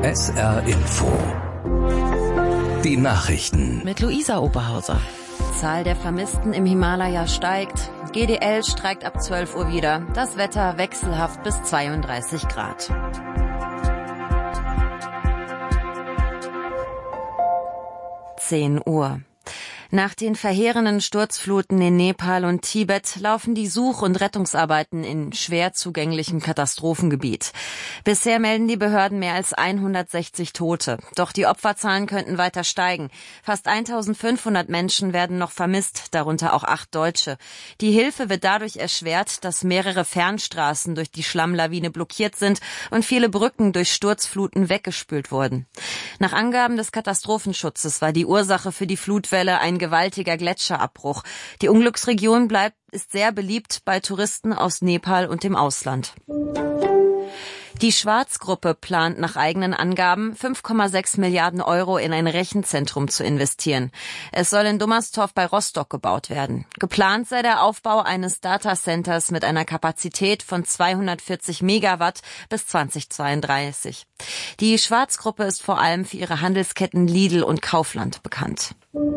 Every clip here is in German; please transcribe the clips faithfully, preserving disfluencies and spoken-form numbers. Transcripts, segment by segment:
S R Info. Die Nachrichten. Mit Luisa Oberhauser. Zahl der Vermissten im Himalaya steigt. G D L streikt ab zwölf Uhr wieder. Das Wetter wechselhaft bis zweiunddreißig Grad. zehn Uhr. Nach den verheerenden Sturzfluten in Nepal und Tibet laufen die Such- und Rettungsarbeiten in schwer zugänglichem Katastrophengebiet. Bisher melden die Behörden mehr als hundertsechzig Tote. Doch die Opferzahlen könnten weiter steigen. Fast eintausendfünfhundert Menschen werden noch vermisst, darunter auch acht Deutsche. Die Hilfe wird dadurch erschwert, dass mehrere Fernstraßen durch die Schlammlawine blockiert sind und viele Brücken durch Sturzfluten weggespült wurden. Nach Angaben des Katastrophenschutzes war die Ursache für die Flutwelle ein gewaltiger Gletscherabbruch. Die Unglücksregion bleibt, ist sehr beliebt bei Touristen aus Nepal und dem Ausland. Die Schwarz-Gruppe plant nach eigenen Angaben fünf Komma sechs Milliarden Euro in ein Rechenzentrum zu investieren. Es soll in Dummerstorf bei Rostock gebaut werden. Geplant sei der Aufbau eines Datacenters mit einer Kapazität von zweihundertvierzig Megawatt bis zweitausendzweiunddreißig. Die Schwarz-Gruppe ist vor allem für ihre Handelsketten Lidl und Kaufland bekannt.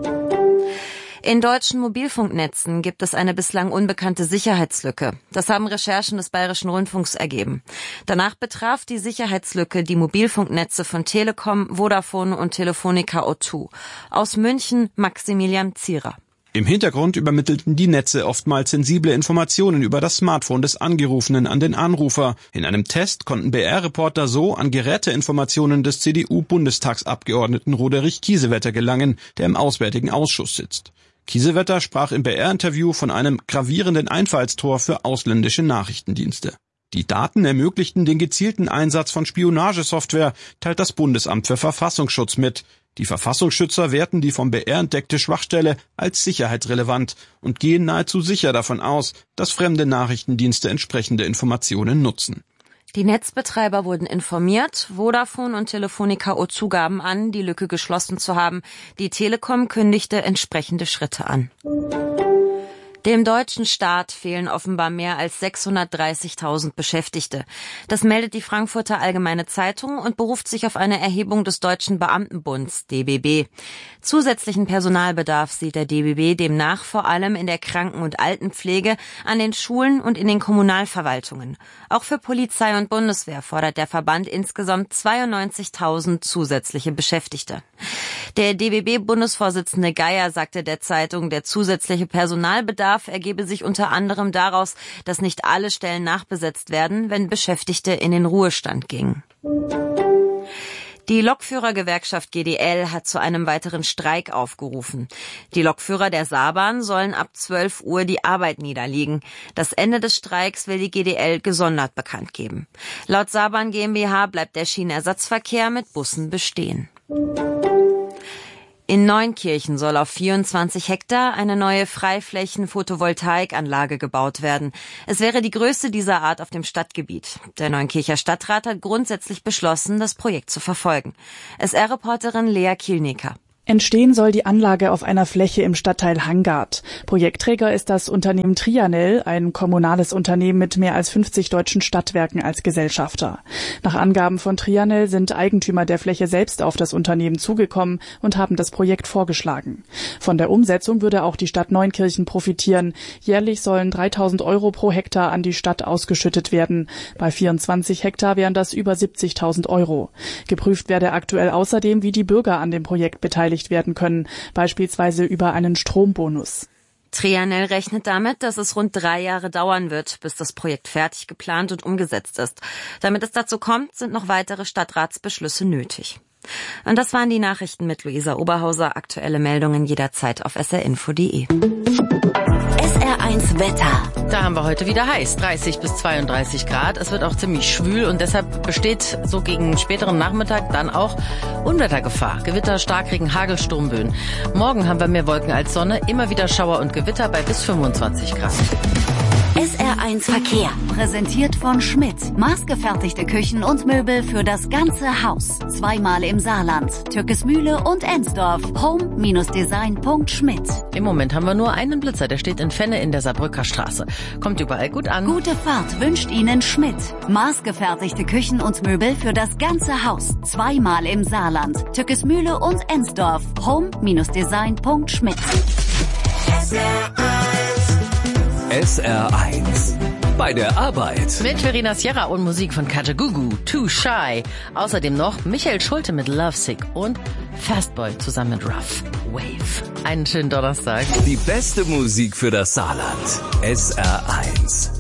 In deutschen Mobilfunknetzen gibt es eine bislang unbekannte Sicherheitslücke. Das haben Recherchen des Bayerischen Rundfunks ergeben. Danach betraf die Sicherheitslücke die Mobilfunknetze von Telekom, Vodafone und Telefonica O zwei. Aus München Maximilian Zierer. Im Hintergrund übermittelten die Netze oftmals sensible Informationen über das Smartphone des Angerufenen an den Anrufer. In einem Test konnten B R-Reporter so an Geräteinformationen des C D U-Bundestagsabgeordneten Roderich Kiesewetter gelangen, der im Auswärtigen Ausschuss sitzt. Kiesewetter sprach im B R-Interview von einem gravierenden Einfallstor für ausländische Nachrichtendienste. Die Daten ermöglichten den gezielten Einsatz von Spionagesoftware, teilt das Bundesamt für Verfassungsschutz mit. Die Verfassungsschützer werten die vom B R entdeckte Schwachstelle als sicherheitsrelevant und gehen nahezu sicher davon aus, dass fremde Nachrichtendienste entsprechende Informationen nutzen. Die Netzbetreiber wurden informiert. Vodafone und Telefonica O zwei gaben an, die Lücke geschlossen zu haben. Die Telekom kündigte entsprechende Schritte an. Dem deutschen Staat fehlen offenbar mehr als sechshundertdreißigtausend Beschäftigte. Das meldet die Frankfurter Allgemeine Zeitung und beruft sich auf eine Erhebung des Deutschen Beamtenbunds, D B B. Zusätzlichen Personalbedarf sieht der D B B demnach vor allem in der Kranken- und Altenpflege, an den Schulen und in den Kommunalverwaltungen. Auch für Polizei und Bundeswehr fordert der Verband insgesamt zweiundneunzigtausend zusätzliche Beschäftigte. Der D B B-Bundesvorsitzende Geier sagte der Zeitung, der zusätzliche Personalbedarf ergebe sich unter anderem daraus, dass nicht alle Stellen nachbesetzt werden, wenn Beschäftigte in den Ruhestand gingen. Die Lokführergewerkschaft G D L hat zu einem weiteren Streik aufgerufen. Die Lokführer der Saarbahn sollen ab zwölf Uhr die Arbeit niederlegen. Das Ende des Streiks will die G D L gesondert bekannt geben. Laut Saarbahn GmbH bleibt der Schienenersatzverkehr mit Bussen bestehen. In Neunkirchen soll auf vierundzwanzig Hektar eine neue Freiflächen-Photovoltaikanlage gebaut werden. Es wäre die größte dieser Art auf dem Stadtgebiet. Der Neunkircher Stadtrat hat grundsätzlich beschlossen, das Projekt zu verfolgen. S R-Reporterin Lea Kielnecker. Entstehen soll die Anlage auf einer Fläche im Stadtteil Hangard. Projektträger ist das Unternehmen Trianel, ein kommunales Unternehmen mit mehr als fünfzig deutschen Stadtwerken als Gesellschafter. Nach Angaben von Trianel sind Eigentümer der Fläche selbst auf das Unternehmen zugekommen und haben das Projekt vorgeschlagen. Von der Umsetzung würde auch die Stadt Neunkirchen profitieren. Jährlich sollen dreitausend Euro pro Hektar an die Stadt ausgeschüttet werden. Bei vierundzwanzig Hektar wären das über siebzigtausend Euro. Geprüft werde aktuell außerdem, wie die Bürger an dem Projekt beteiligt werden können, beispielsweise über einen Strombonus. Trianel rechnet damit, dass es rund drei Jahre dauern wird, bis das Projekt fertig geplant und umgesetzt ist. Damit es dazu kommt, sind noch weitere Stadtratsbeschlüsse nötig. Und das waren die Nachrichten mit Luisa Oberhauser. Aktuelle Meldungen jederzeit auf s r info punkt d e. S R eins Wetter. Da haben wir heute wieder heiß, dreißig bis zweiunddreißig Grad. Es wird auch ziemlich schwül und deshalb besteht so gegen späteren Nachmittag dann auch Unwettergefahr. Gewitter, Starkregen, Hagel, Sturmböen. Morgen haben wir mehr Wolken als Sonne, immer wieder Schauer und Gewitter bei bis fünfundzwanzig Grad. S R eins Verkehr, präsentiert von Schmidt. Maßgefertigte Küchen und Möbel für das ganze Haus. Zweimal im Saarland, Türkesmühle und Ensdorf. home Design Punkt schmidt. Im Moment haben wir nur einen Blitzer, der steht in Fenne in der Saarbrücker Straße. Kommt überall gut an. Gute Fahrt wünscht Ihnen Schmidt. Maßgefertigte Küchen und Möbel für das ganze Haus. Zweimal im Saarland, Türkesmühle und Ensdorf. home Design Punkt schmidt. S R eins. Bei der Arbeit. Mit Verena Sierra und Musik von Kajagoogoo, Too Shy. Außerdem noch Michael Schulte mit Lovesick und Fastboy zusammen mit Rough Wave. Einen schönen Donnerstag. Die beste Musik für das Saarland. S R eins.